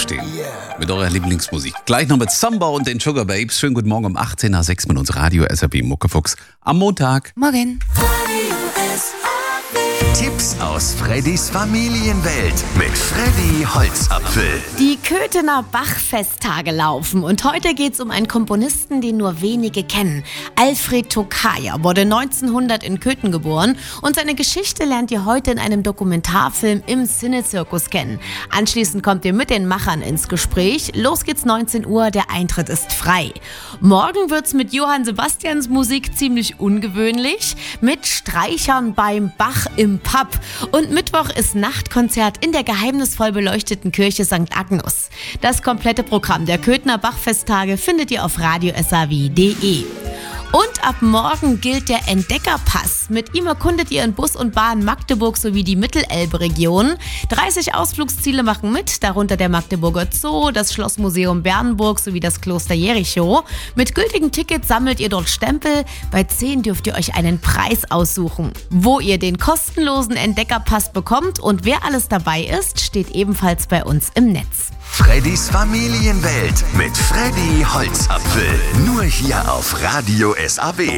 aufstehen. Mit eurer Lieblingsmusik. Gleich noch mit Samba und den Sugar Babes. Schönen guten Morgen um 18:06 mit uns Radio SRB Muckefuchs am Montag. Morgen. Tipps aus Freddys Familienwelt mit Freddy Holzapfel. Die Köthener Bach-Festtage laufen und heute geht's um einen Komponisten, den nur wenige kennen. Alfred Tokayer wurde 1900 in Köthen geboren und seine Geschichte lernt ihr heute in einem Dokumentarfilm im Cine-Zirkus kennen. Anschließend kommt ihr mit den Machern ins Gespräch. Los geht's 19 Uhr, der Eintritt ist frei. Morgen wird's mit Johann Sebastians Musik ziemlich ungewöhnlich, mit Streichern beim Bach im Pub. Und Mittwoch ist Nachtkonzert in der geheimnisvoll beleuchteten Kirche St. Agnus. Das komplette Programm der Köthener Bach-Festtage findet ihr auf radiosaw.de. Und ab morgen gilt der Entdeckerpass. Mit ihm erkundet ihr in Bus und Bahn Magdeburg sowie die Mittelelbe-Region. 30 Ausflugsziele machen mit, darunter der Magdeburger Zoo, das Schlossmuseum Bernburg sowie das Kloster Jericho. Mit gültigen Tickets sammelt ihr dort Stempel. Bei 10 dürft ihr euch einen Preis aussuchen. Wo ihr den kostenlosen Entdeckerpass bekommt und wer alles dabei ist, steht ebenfalls bei uns im Netz. Freddys Familienwelt mit Freddy Holzapfel. Nur hier auf Radio SAB.